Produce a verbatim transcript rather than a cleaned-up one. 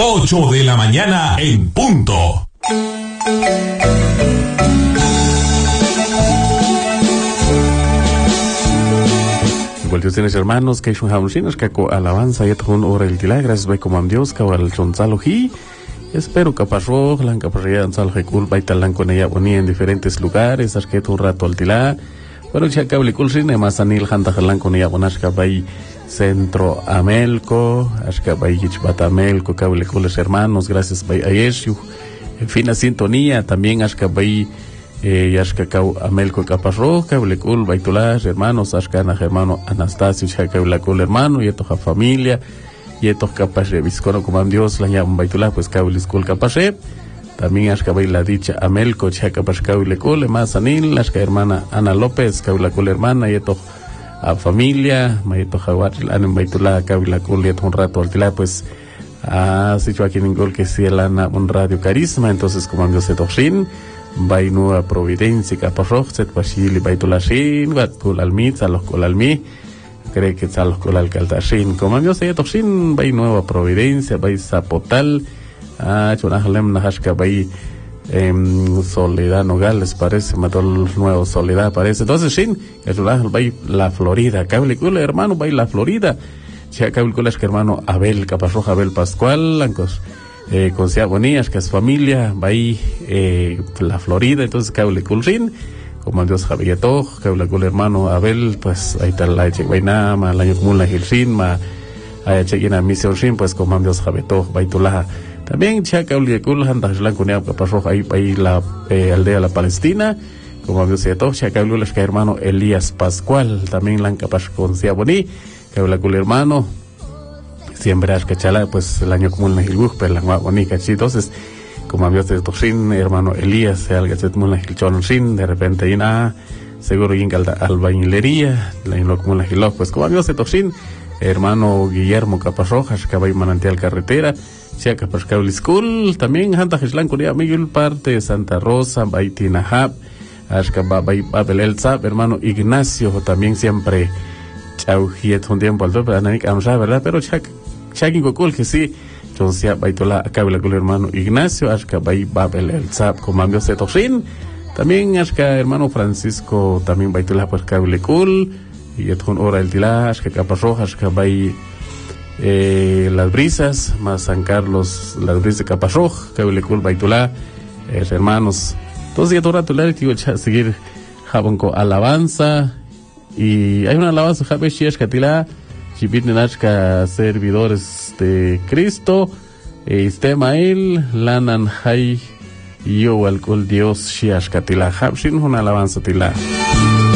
ocho de la mañana en punto. Tienes hermanos que son jaunchinos que alabanza y un hora el tila gracias by como Dios que al chonzaloji espero que pasó la capacidad de salje cool by talan con ella bonía en diferentes lugares es que un rato al tila pero ya que cool sin más anil hanta jalan con ella bonas que by Centro Amelco es que by Gichbatamelco que hable cool hermanos gracias by Ayeshu en fin a sintonía también es que by eh yashka kau Amelco Caparro, Cablecul, Baitulas, hermanos, Ashkana, hermano Anastasio, Chacaulacul, hermano, y toja familia, y estos Capashe, Viscono, como Dios, la llaman Baitulas, pues Cablecul Capashe, también Ashka Baila dicha Amelco, Chacapash Cablecul, más Anil, Ashka hermana Ana López, Cablecul hermana, y estos a familia, Maito Jaguar, Anem Baitula, Cablecul, y un rato altila, pues a situ aquí en Gol que si el Ana un radio carisma, entonces como Dios se toxin. Bay Nueva Providencia, Caparroj, Set Pashili, Baitulashin, Batul Almit, Salos Colalmi, cree que Salos Colal Caltashin, como yo sé, Toxin, Bay Nueva Providencia, Bay Zapotal, ah, Chunajalem, Nahashka, Bay Soledad Nogales, parece, Matol Nuevo Soledad, parece, entonces, Shin, Chunajal, Bay La Florida, Cablecula, hermano, Bay La Florida, Chacablecula, es que hermano Abel, Caparroj, Abel Pascual, Lancos. Eh, con Sia Bonías, que es familia, va ahí, eh, la Florida, entonces Caule Culrin, como Dios Javier Toj, Caule Cul hermano Abel, pues ahí está la Eche Guainama, la Yocmula Gilrin, ma, ahí Eche Guina Misión Rin, pues como Dios Javier Toj, Baitulaha. También Cha Caule Cul, Hantas Lancuneab, que pasó ahí, ahí la eh, aldea La Palestina, como Dios Javier Toj, Cha Caule que hermano Elías Pascual, también Lancapash con Sia Boní, Caule Cul hermano. Siempre has cachala, pues el año como un Nahilbuj, pero la guaponica, sí, entonces, como había de Toxin, hermano Elías, el gachet muy Nahilchon Sin, de repente, y nada, seguro y en albañilería, la inlo como Nahiloj, pues como había de Toxin, hermano Guillermo Caparrojas, que va a manantial carretera, Chia Caparcable School, también, Hanta Hishlan, Curia Miguel, parte Santa Rosa, Baitinahab, Ashkaba Babel El Zab, hermano Ignacio, también siempre, Chau, y es un tiempo al tope, Ananik Amsa, ¿verdad? Pero Chak. Chakin Kokul, que sí, entonces Baitola, Acabela con el hermano Ignacio, Ashka Bay Babel El Zap, con Mambios de Toxin, también Ashka hermano Francisco, también Baitola, pues Cabele Cool, y es un hora el Tila, Ashka Caparroja, Ashka Bay eh, Las Brisas, más San Carlos, Las Brisas de Caparroj, Cabele Cool, Baitola, eh, hermanos. Entonces, ya todo rato le digo, seguir Jabón con alabanza, y hay una alabanza, Jabe Shiashka Tila, Chipitnachka, servidores de Cristo, Istemael, Lanan Hay, yo al Dios Shiashka Tila, Habshin, una alabanza Tila.